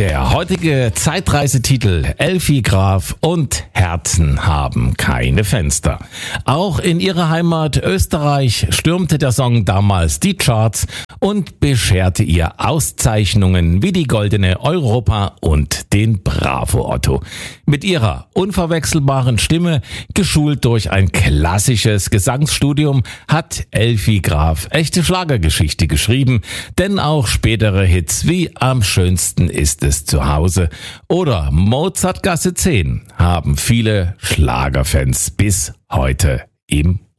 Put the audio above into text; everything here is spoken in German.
Der heutige Zeitreisetitel Elfi Graf und Herzen haben keine Fenster. Auch in ihrer Heimat Österreich stürmte der Song damals die Charts und bescherte ihr Auszeichnungen wie die Goldene Europa und den Bravo Otto. Mit ihrer unverwechselbaren Stimme, geschult durch ein klassisches Gesangsstudium, hat Elfi Graf echte Schlagergeschichte geschrieben, denn auch spätere Hits wie Am schönsten ist es zu Hause oder Mozartgasse 10 haben viele Schlagerfans bis heute im